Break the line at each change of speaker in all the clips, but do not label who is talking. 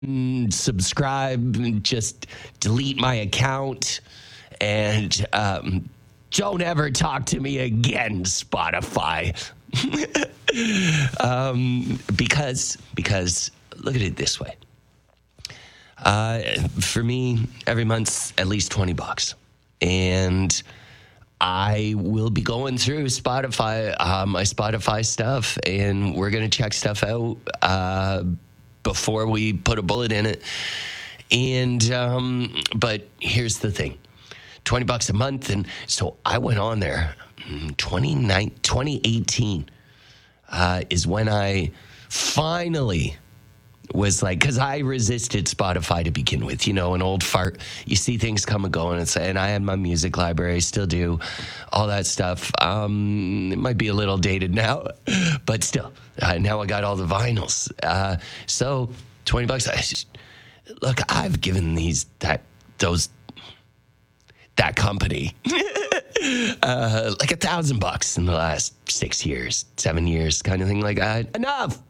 subscribe, just delete my account, and don't ever talk to me again, Spotify. Because look at it this way. For me, every month's at least $20, and I will be going through Spotify, my Spotify stuff, and we're gonna check stuff out before we put a bullet in it. And but here's the thing: $20 a month, and so I went on there. 2018 is when I finally was like, because I resisted Spotify to begin with, an old fart. You see things come and go, and I had my music library, I still do, all that stuff. It might be a little dated now, but still, now I got all the vinyls. So $20. Look, I've given that company like $1,000 in the last 6 years, 7 years, kind of thing like that. Enough.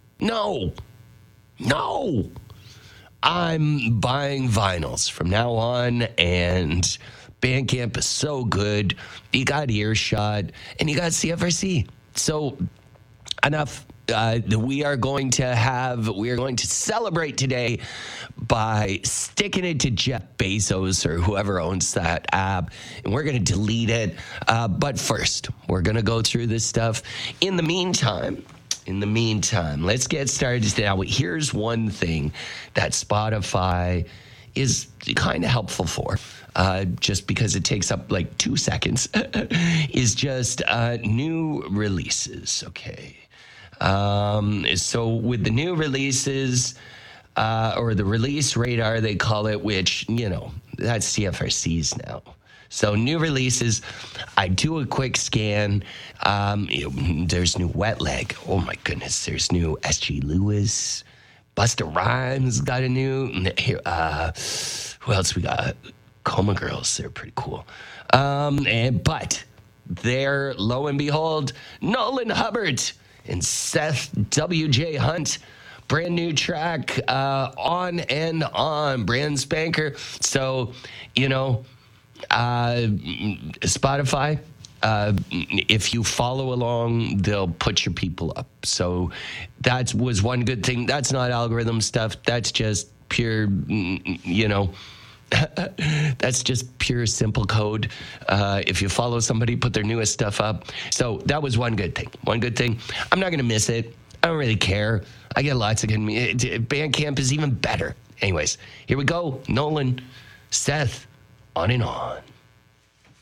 No, I'm buying vinyls from now on, and Bandcamp is so good. You got Earshot, and you got CFRC. So enough. We are going to celebrate today by sticking it to Jeff Bezos or whoever owns that app, and we're going to delete it. But first, we're going to go through this stuff. In the meantime, let's get started now. Here's one thing that Spotify is kind of helpful for, just because it takes up like 2 seconds, is just new releases, okay? So with the new releases, or the release radar, they call it, which, that's CFRC's now. So new releases, I do a quick scan. There's new Wet Leg. Oh my goodness. There's new S.G. Lewis. Busta Rhymes got a new. Who else we got? Coma Girls. They're pretty cool. But there, lo and behold, Nolan Hubbard and Seth W.J. Hunt. Brand new track, On and On, brand spanker. So, Spotify, if you follow along, they'll put your people up. So that was one good thing. That's not algorithm stuff. That's just pure, that's just pure simple code. If you follow somebody, put their newest stuff up. So that was one good thing. I'm not going to miss it. I don't really care. I get lots of good Bandcamp is even better. Anyways, here we go. Nolan, Seth, On and On.